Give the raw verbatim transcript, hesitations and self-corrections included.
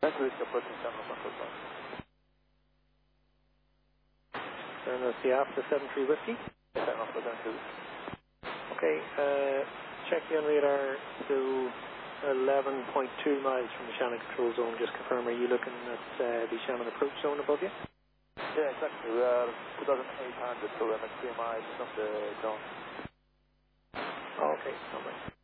That's the approaching Shannon control zone. And that's the after seven three Whiskey. Shannon control zone two. Okay, uh, check the on radar to eleven point two miles from the Shannon control zone. Just confirm, are you looking at uh, the Shannon approach zone above you? Yeah, exactly. We are two thousand eight hundred, so we're at three miles from the zone. Okay, no worries.